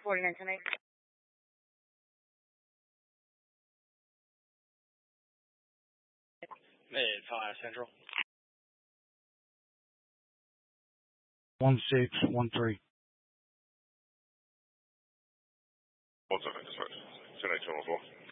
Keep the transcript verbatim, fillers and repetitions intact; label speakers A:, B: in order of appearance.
A: forty-nine tonight.
B: Hey, five Central.
C: One six one three.
D: One second, dispatch. Ten eight two one four.